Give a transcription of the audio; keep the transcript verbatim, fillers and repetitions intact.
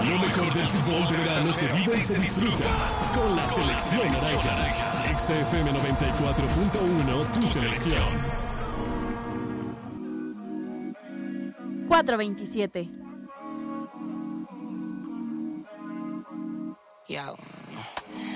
Lo mejor del fútbol de verano se vive y se disfruta con la selección naranja. X F M noventa y cuatro punto uno, tu selección. cuatro veintisiete. Yo.